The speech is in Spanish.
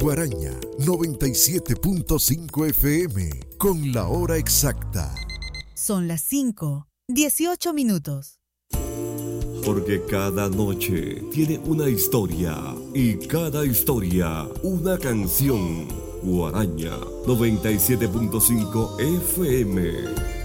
Guaraña 97.5 FM con la hora exacta. Son las 5:18. Porque cada noche tiene una historia y cada historia una canción. Guaraña 97.5 FM.